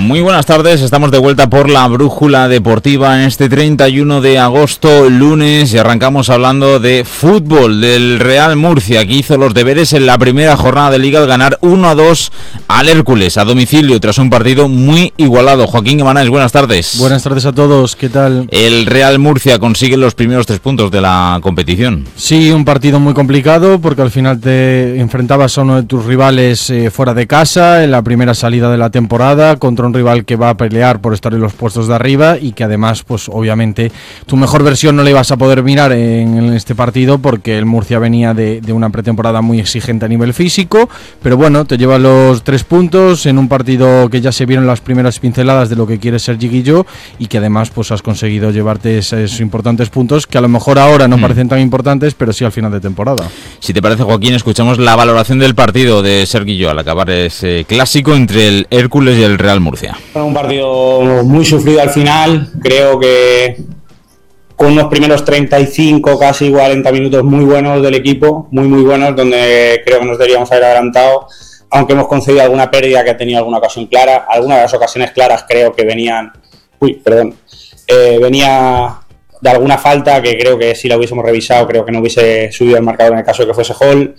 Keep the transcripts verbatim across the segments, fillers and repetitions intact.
Muy buenas tardes, estamos de vuelta por la Brújula Deportiva en este treinta y uno de agosto, lunes, y arrancamos hablando de fútbol, del Real Murcia, que hizo los deberes en la primera jornada de Liga al ganar uno a dos al Hércules a domicilio tras un partido muy igualado. Joaquín Guimarães, buenas tardes. Buenas tardes a todos, ¿qué tal? El Real Murcia consigue los primeros tres puntos de la competición. Sí, un partido muy complicado porque al final te enfrentabas a uno de tus rivales eh, fuera de casa en la primera salida de la temporada contra un rival que va a pelear por estar en los puestos de arriba y que además, pues obviamente, tu mejor versión no le ibas a poder mirar en, en este partido porque el Murcia venía de, de una pretemporada muy exigente a nivel físico, pero bueno, te lleva los tres puntos en un partido que ya se vieron las primeras pinceladas de lo que quiere ser Jiguillo y que además pues has conseguido llevarte esos importantes puntos que a lo mejor ahora no mm. parecen tan importantes, pero sí al final de temporada. Si te parece, Joaquín, escuchamos la valoración del partido de Serguillo al acabar ese clásico entre el Hércules y el Real Murcia. Un partido muy sufrido al final, creo que con unos primeros treinta y cinco, casi cuarenta minutos muy buenos del equipo, muy muy buenos, donde creo que nos deberíamos haber adelantado, aunque hemos concedido alguna pérdida que ha tenido alguna ocasión clara. Algunas de las ocasiones claras creo que venían, uy, perdón, eh, venía de alguna falta que creo que si la hubiésemos revisado creo que no hubiese subido el marcador en el caso de que fuese gol.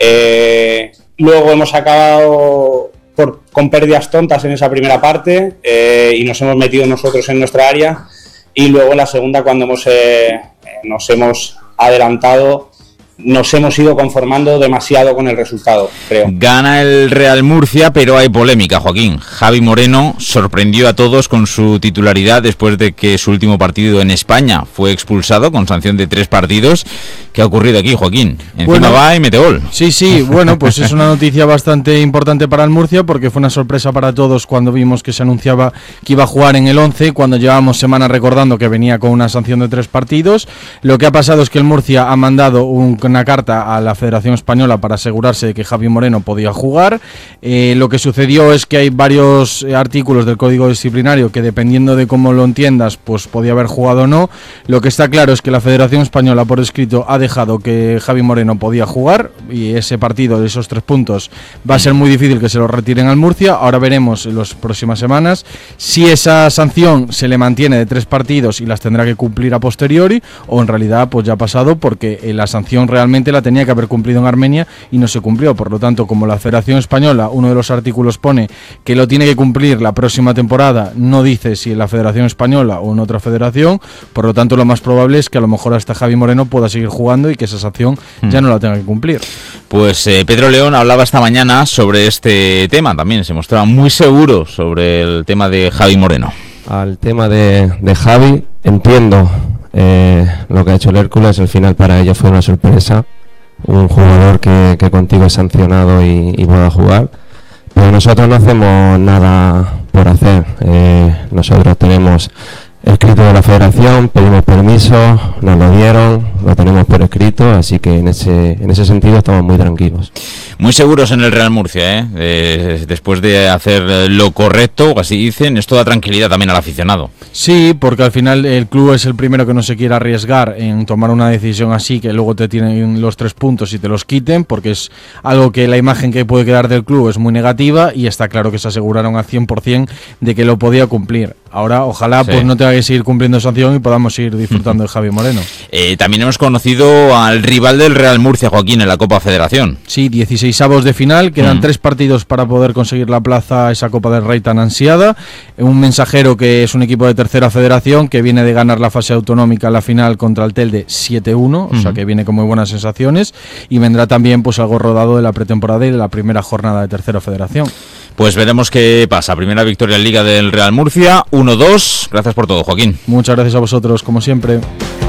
Eh, luego hemos acabado por, con pérdidas tontas en esa primera parte eh, y nos hemos metido nosotros en nuestra área, y luego en la segunda, cuando hemos eh, nos hemos adelantado, nos hemos ido conformando demasiado con el resultado, creo. Gana el Real Murcia, pero hay polémica, Joaquín. Javi Moreno sorprendió a todos con su titularidad después de que su último partido en España fue expulsado con sanción de tres partidos. ¿Qué ha ocurrido aquí, Joaquín? Encima bueno, va y mete gol. Sí, sí, bueno, pues es una noticia bastante importante para el Murcia porque fue una sorpresa para todos cuando vimos que se anunciaba que iba a jugar en el once, cuando llevábamos semanas recordando que venía con una sanción de tres partidos. Lo que ha pasado es que el Murcia ha mandado un una carta a la Federación Española para asegurarse de que Javi Moreno podía jugar. Eh, lo que sucedió es que hay varios artículos del Código Disciplinario que, dependiendo de cómo lo entiendas, pues podía haber jugado o no. Lo que está claro es que la Federación Española por escrito ha dejado que Javi Moreno podía jugar, y ese partido, de esos tres puntos, va a ser muy difícil que se lo retiren al Murcia. Ahora veremos en las próximas semanas si esa sanción se le mantiene de tres partidos y las tendrá que cumplir a posteriori, o en realidad pues ya ha pasado, porque la sanción realmente Realmente la tenía que haber cumplido en Armenia y no se cumplió. Por lo tanto, como la Federación Española, uno de los artículos pone que lo tiene que cumplir la próxima temporada, no dice si en la Federación Española o en otra federación. Por lo tanto, lo más probable es que a lo mejor hasta Javi Moreno pueda seguir jugando y que esa sanción hmm. ya no la tenga que cumplir. Pues eh, Pedro León hablaba esta mañana sobre este tema. También se mostraba muy seguro sobre el tema de Javi Moreno. Al tema de, de Javi, entiendo Eh, lo que ha hecho el Hércules. Al final para ellos fue una sorpresa, un jugador que, que contigo es sancionado y, y pueda jugar, pero nosotros no hacemos nada por hacer. Eh, nosotros tenemos escrito de la Federación, pedimos permiso, nos lo dieron, lo tenemos por escrito, así que en ese en ese sentido estamos muy tranquilos. Muy seguros en el Real Murcia, ¿eh? Eh, después de hacer lo correcto, o así dicen, esto da tranquilidad también al aficionado. Sí, porque al final el club es el primero que no se quiere arriesgar en tomar una decisión así, que luego te tienen los tres puntos y te los quiten, porque es algo que la imagen que puede quedar del club es muy negativa, y está claro que se aseguraron al cien por ciento de que lo podía cumplir. Ahora, ojalá sí. pues no tenga que seguir cumpliendo sanción y podamos seguir disfrutando de Javi Moreno. Eh, también hemos conocido al rival del Real Murcia, Joaquín, en la Copa Federación. Sí, dieciseisavos de final, quedan mm. tres partidos para poder conseguir la plaza a esa Copa del Rey tan ansiada. Un Mensajero, que es un equipo de tercera federación, que viene de ganar la fase autonómica en la final contra el Telde siete uno, mm. o sea que viene con muy buenas sensaciones, y vendrá también pues algo rodado de la pretemporada y de la primera jornada de tercera federación. Pues veremos qué pasa. Primera victoria en Liga del Real Murcia, uno dos. Gracias por todo, Joaquín. Muchas gracias a vosotros, como siempre.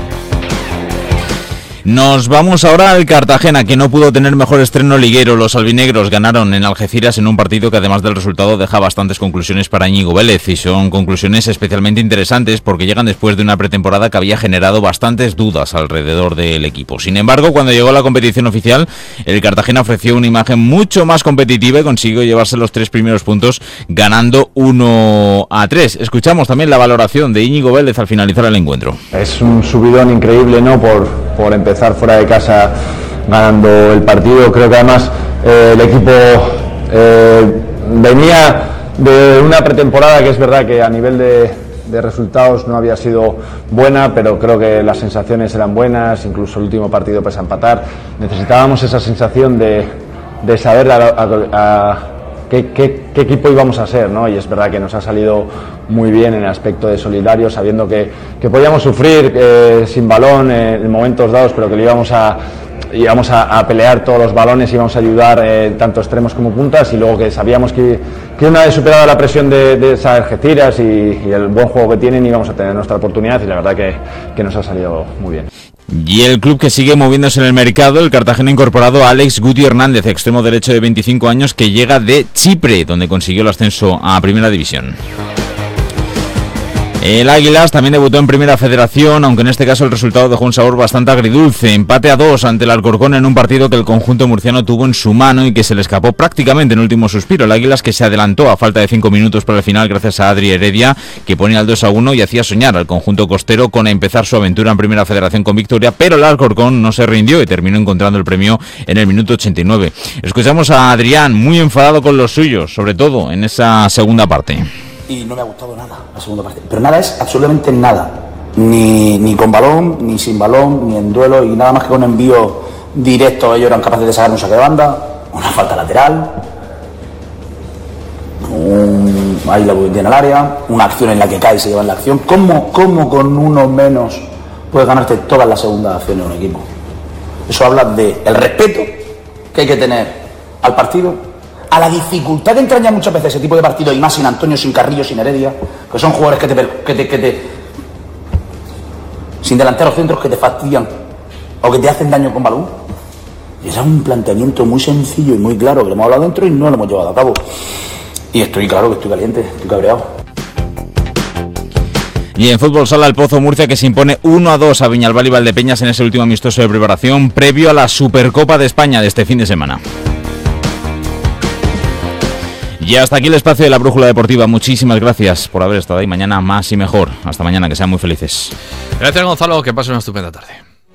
Nos vamos ahora al Cartagena, que no pudo tener mejor estreno liguero. Los albinegros ganaron en Algeciras en un partido que, además del resultado, deja bastantes conclusiones para Íñigo Vélez, y son conclusiones especialmente interesantes porque llegan después de una pretemporada que había generado bastantes dudas alrededor del equipo. Sin embargo, cuando llegó la competición oficial, el Cartagena ofreció una imagen mucho más competitiva y consiguió llevarse los tres primeros puntos ganando uno a tres. Escuchamos también la valoración de Íñigo Vélez al finalizar el encuentro. Es un subidón increíble, ¿no? Por, por empezar fuera de casa ganando el partido. Creo que además eh, el equipo eh, venía de una pretemporada que es verdad que a nivel de, de resultados no había sido buena, pero creo que las sensaciones eran buenas, incluso el último partido pese a empatar. Necesitábamos esa sensación de, de saber a, a, a qué, qué, qué equipo íbamos a ser, ¿no? Y es verdad que nos ha salido muy bien en el aspecto de solidario, sabiendo que, que podíamos sufrir eh, sin balón eh, en momentos dados, pero que lo íbamos a íbamos a, a pelear todos los balones, íbamos a ayudar eh, tanto extremos como puntas, y luego que sabíamos que, que una vez superada la presión de, de esas Algeciras y, y el buen juego que tienen, íbamos a tener nuestra oportunidad, y la verdad que, que nos ha salido muy bien. Y el club que sigue moviéndose en el mercado, el Cartagena ha incorporado a Alex Guti Hernández, extremo derecho de veinticinco años, que llega de Chipre, donde consiguió el ascenso a Primera División. El Águilas también debutó en Primera Federación, aunque en este caso el resultado dejó un sabor bastante agridulce. Empate a dos ante el Alcorcón en un partido que el conjunto murciano tuvo en su mano y que se le escapó prácticamente en último suspiro. El Águilas, que se adelantó a falta de cinco minutos para el final gracias a Adri Heredia, que ponía el dos a uno y hacía soñar al conjunto costero con empezar su aventura en Primera Federación con victoria, pero el Alcorcón no se rindió y terminó encontrando el premio en el minuto ochenta y nueve. Escuchamos a Adrián, muy enfadado con los suyos, sobre todo en esa segunda parte. Y no me ha gustado nada la segunda parte, pero nada es absolutamente nada, ni, ni con balón, ni sin balón, ni en duelo, y nada más que con envío directo ellos eran capaces de sacar un saque de banda, una falta lateral, un, ahí la tiene al área, una acción en la que cae y se lleva en la acción. ¿Cómo, cómo con uno menos puedes ganarte todas las segundas acciones de un equipo? Eso habla de el respeto que hay que tener al partido, a la dificultad que entraña muchas veces ese tipo de partido, y más sin Antonio, sin Carrillo, sin Heredia, que son jugadores que te, que te, que te sin delanteros centros que te fastidian o que te hacen daño con balón. Y era un planteamiento muy sencillo y muy claro, que lo hemos hablado dentro y no lo hemos llevado a cabo. Y estoy claro que estoy caliente, estoy cabreado. Y en fútbol sala, el Pozo Murcia, que se impone uno a dos a Viñalbal y Valdepeñas en ese último amistoso de preparación previo a la Supercopa de España de este fin de semana. Y hasta aquí el espacio de la Brújula Deportiva. Muchísimas gracias por haber estado ahí. Mañana más y mejor. Hasta mañana, que sean muy felices. Gracias, Gonzalo, que pasen una estupenda tarde.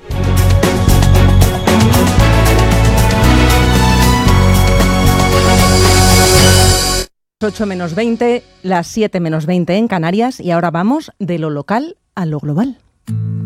ocho menos veinte, las siete menos veinte en Canarias, y ahora vamos de lo local a lo global.